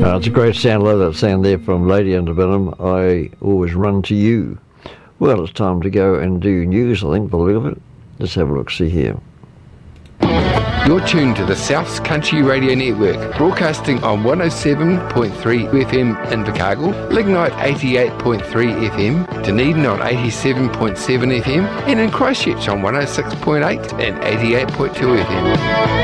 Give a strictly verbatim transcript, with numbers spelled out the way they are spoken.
Uh, it's a great sound. Love that sound there from Lady Antebellum. I always run to you. Well, it's time to go and do news, I think, by the look of it. Let's have a look, see here. You're tuned to the South's Country Radio Network, broadcasting on one oh seven point three F M in Invercargill, Lignite eighty-eight point three F M, Dunedin on eighty-seven point seven F M, and in Christchurch on one oh six point eight and eighty-eight point two F M.